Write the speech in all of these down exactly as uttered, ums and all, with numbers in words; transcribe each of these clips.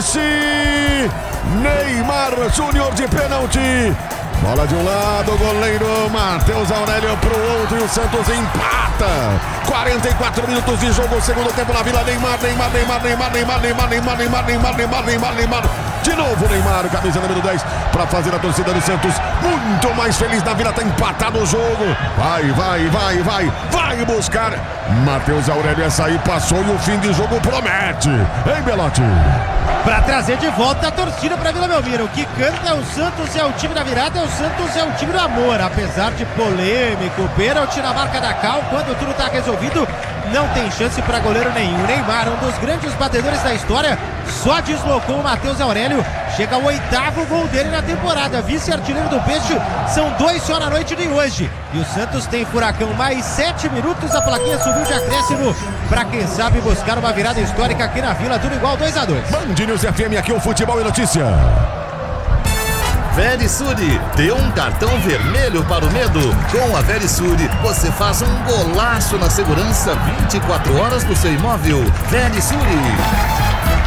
Peixe! Neymar Júnior de pênalti. Bola de um lado, o goleiro Matheus Aurélio pro outro e o Santos empata. quarenta e quatro minutos de jogo, segundo tempo na Vila. Neymar, Neymar, Neymar, Neymar, Neymar, Neymar, Neymar, Neymar, Neymar, Neymar, Neymar, Neymar. De novo Neymar, camisa número dez, para fazer a torcida do Santos muito mais feliz na Vila. Tá empatado o jogo. Vai, vai, vai, vai, vai buscar. Matheus Aurélio, essa aí passou e o fim de jogo promete. Hein, Belotti? Para trazer de volta a torcida para Vila Belmiro. O que canta é o Santos, é o time da virada, é o Santos, é o time do amor. Apesar de polêmico, pênalti na marca da Cal, quando tudo está resolvido, não tem chance para goleiro nenhum. Neymar, um dos grandes batedores da história, só deslocou o Matheus Aurélio. Chega ao oitavo gol dele na temporada. Vice-artilheiro do Peixe, são dois só na noite de hoje. E o Santos tem Furacão mais sete minutos. A plaquinha subiu de acréscimo para quem sabe buscar uma virada histórica aqui na Vila. Tudo igual, dois a dois. Band News F M, aqui o Futebol e Notícia. Verisure, dê um cartão vermelho para o medo. Com a Verisure, você faz um golaço na segurança vinte e quatro horas do seu imóvel. Verisure.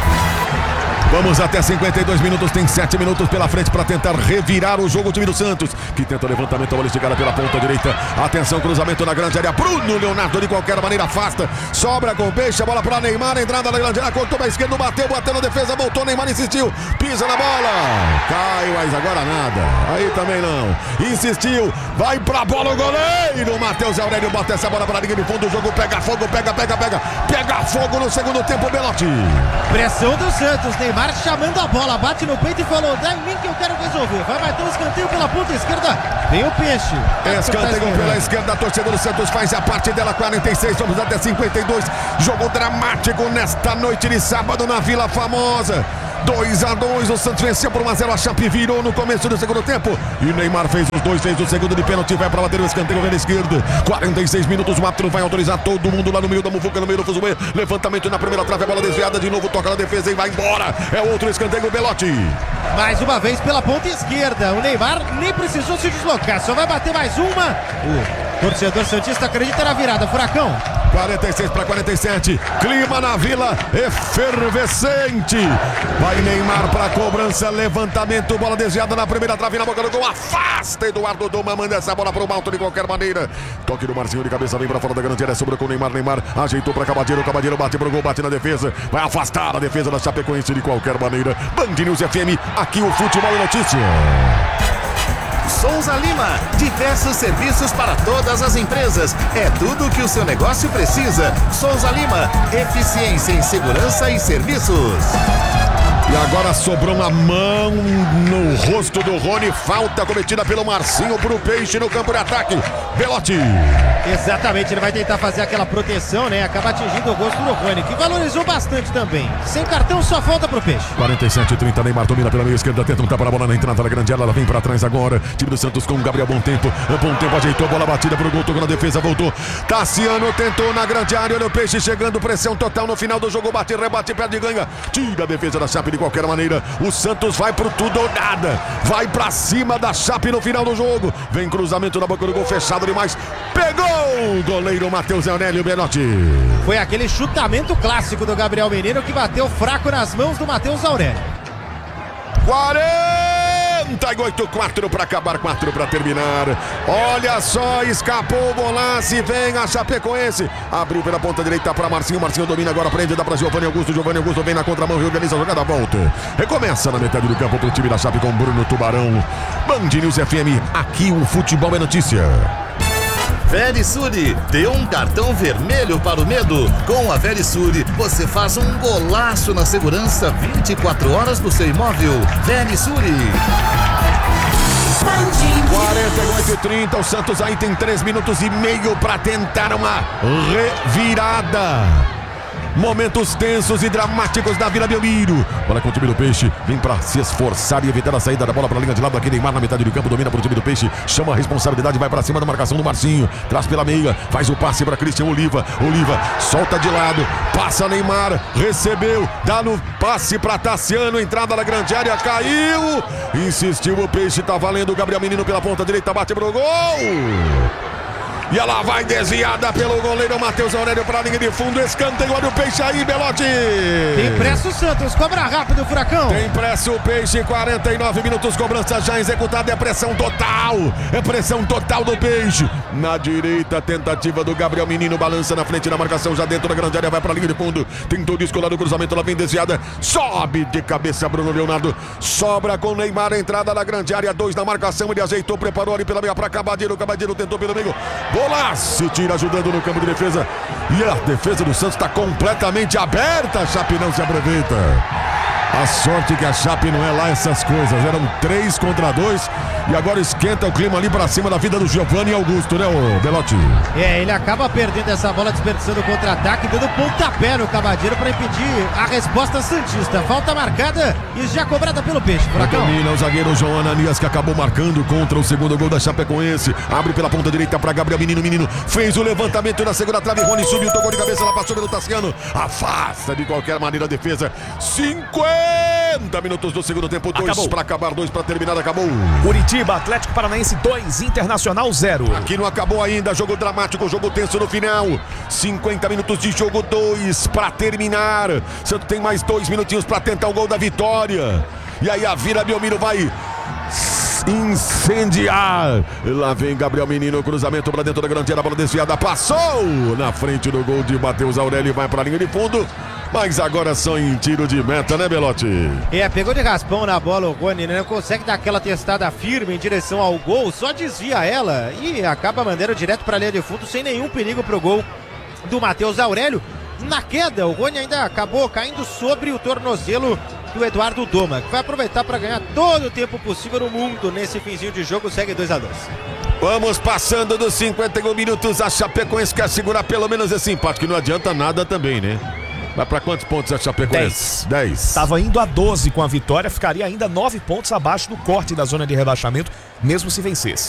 Vamos até cinquenta e dois minutos, tem sete minutos pela frente para tentar revirar o jogo. O time do Santos, que tenta o levantamento, a bola esticada pela ponta direita. Atenção, cruzamento na grande área. Bruno Leonardo de qualquer maneira afasta. Sobra com o Peixe, a bola para Neymar. Entrada na grande área, cortou para a esquerda, bateu, bateu na defesa, voltou. Neymar insistiu, pisa na bola. Cai, mas agora nada. Aí também não. Insistiu, vai pra bola o goleiro. Matheus Aurélio bota essa bola para a linha de fundo. O jogo pega fogo, pega, pega, pega. Pega fogo no segundo tempo, Belotti. Pressão do Santos, Neymar chamando a bola, bate no peito e falou: dá em mim que eu quero resolver. Vai bater um escanteio pela ponta esquerda. Vem o Peixe. Escanteio pela esquerda, a torcida do Santos faz a parte dela. Quarenta e seis, vamos até cinquenta e dois. Jogo dramático nesta noite de sábado na Vila Famosa. dois a dois, o Santos venceu por um a zero. A Chape virou no começo do segundo tempo e Neymar fez os dois, fez o segundo de pênalti, vai para bater o escanteio pela esquerda. Quarenta e seis minutos, o árbitro vai autorizar todo mundo lá no meio da muvuca, no meio do fuzuê. Levantamento na primeira trave, a bola desviada de novo, toca na defesa e vai embora. É outro escanteio, Belotti. Mais uma vez pela ponta esquerda, o Neymar nem precisou se deslocar, só vai bater mais uma. O torcedor santista acredita na virada. Furacão. quarenta e seis para quarenta e sete, clima na Vila efervescente. Vai Neymar para cobrança, levantamento, bola desviada na primeira trave, na boca do gol, afasta Eduardo Doma, manda essa bola para o alto de qualquer maneira. Toque do Marcinho de cabeça, vem para fora da grande área, sobrou com o Neymar, Neymar ajeitou para Cabadeiro, Cabadeiro bate pro gol, bate na defesa, vai afastar a defesa da Chapecoense de qualquer maneira. Band News F M, aqui o Futebol e Notícia. Souza Lima, diversos serviços para todas as empresas. É tudo o que o seu negócio precisa. Souza Lima, eficiência em segurança e serviços. E agora sobrou uma mão no rosto do Rony. Falta cometida pelo Marcinho pro Peixe no campo de ataque. Belotti. Exatamente, ele vai tentar fazer aquela proteção, né? Acaba atingindo o rosto do Rony, que valorizou bastante também. Sem cartão, só falta pro Peixe. quarenta e sete a trinta, Neymar domina pela meia esquerda, tenta um tapa na bola na entrada da grande área. Ela vem pra trás agora. Time do Santos com o Gabriel Bom Tempo. Bom Tempo ajeitou, bola batida pro gol, tocou na defesa, voltou. Tassiano tentou na grande área, olha o Peixe chegando, pressão total no final do jogo. Bate, rebate, perde e ganha. Tira a defesa da Chape de qualquer maneira. O Santos vai pro tudo ou nada. Vai pra cima da Chape no final do jogo. Vem cruzamento na boca do gol, fechado demais. Pegou o goleiro Matheus Aurélio, Belotti. Foi aquele chutamento clássico do Gabriel Menino que bateu fraco nas mãos do Matheus Aurélio. quarenta e oito, quatro para acabar, quatro para terminar. Olha só, escapou o Bolassi, vem a Chapecoense. Abriu pela ponta direita para Marcinho, Marcinho domina agora, prende, dá para Giovanni Augusto, Giovanni Augusto vem na contramão, reorganiza a jogada, volta. Recomeça na metade do campo pro time da Chape com Bruno Tubarão. Band News F M, aqui o Futebol é Notícia. Verisure, dê um cartão vermelho para o medo. Com a Verisure, você faz um golaço na segurança vinte e quatro horas do seu imóvel. Verisure. quarenta e oito e trinta, o Santos aí tem três minutos e meio para tentar uma revirada. Momentos tensos e dramáticos da Vila Belmiro. Bola com o time do Peixe, vem pra se esforçar e evitar a saída da bola pra linha de lado. Aqui Neymar na metade do campo, domina pro time do Peixe, chama a responsabilidade, vai pra cima da marcação do Marcinho, traz pela meia, faz o passe pra Cristian Oliva. Oliva solta de lado, passa Neymar, recebeu, dá no passe pra Tassiano, entrada na grande área, caiu, insistiu o Peixe, tá valendo o Gabriel Menino pela ponta direita, bate pro gol. E ela vai desviada pelo goleiro Matheus Aurélio para a linha de fundo. Escanteio, olha o Peixe aí, Belotti. Tem pressa o Santos, cobra rápido o Furacão. Tem pressa o Peixe, quarenta e nove minutos, cobrança já executada. É pressão total, é pressão total do Peixe. Na direita, tentativa do Gabriel Menino, balança na frente da marcação, já dentro da grande área, vai para a linha de fundo. Tentou descolar o cruzamento, ela vem desviada. Sobe de cabeça Bruno Leonardo. Sobra com Neymar, entrada na grande área, dois na marcação. Ele ajeitou, preparou ali pela meia para Cabadeiro. Cabadeiro tentou pelo meio. Golaço, tira ajudando no campo de defesa. E a defesa do Santos está completamente aberta. A Chape não se aproveita. A sorte que a Chape não é lá essas coisas. Eram três contra dois. E agora esquenta o clima ali pra cima da vida do Giovanni Augusto, né, o Belotti? É, ele acaba perdendo essa bola, desperdiçando o contra-ataque, dando pontapé no Cabadeiro para impedir a resposta santista. Falta marcada e já cobrada pelo Peixe. Furacão. Domina o zagueiro João Ananias, que acabou marcando contra o segundo gol da Chapecoense. Abre pela ponta direita para Gabriel Menino. Menino fez o levantamento na segunda trave. Rony subiu, tocou de cabeça, ela passou pelo Tassiano. Afasta de qualquer maneira a defesa. cinquenta minutos do segundo tempo. Dois para acabar, dois para terminar. Acabou. Curitiba, Atlético Paranaense dois, Internacional zero. Aqui não acabou ainda, jogo dramático, jogo tenso no final. cinquenta minutos de jogo, dois para terminar. Santos tem mais dois minutinhos para tentar o gol da vitória. E aí a Vila Belmiro vai incendiar. Lá vem Gabriel Menino, cruzamento para dentro da grande área, bola desviada, passou na frente do gol de Matheus Aurélio e vai para a linha de fundo. Mas agora só em tiro de meta, né, Belotti? É, pegou de raspão na bola o Rony, né? Não consegue dar aquela testada firme em direção ao gol, só desvia ela e acaba mandando direto para a linha de fundo sem nenhum perigo pro gol do Matheus Aurélio. Na queda, o Rony ainda acabou caindo sobre o tornozelo do Eduardo Doma, que vai aproveitar para ganhar todo o tempo possível no mundo nesse finzinho de jogo. Segue dois a dois. Vamos passando dos cinquenta e um minutos. A Chapecoense quer segurar pelo menos esse empate, que não adianta nada também, né? Vai para quantos pontos a Chapecoense? dez. Estava indo a doze com a vitória, ficaria ainda nove pontos abaixo do corte da zona de rebaixamento, mesmo se vencesse.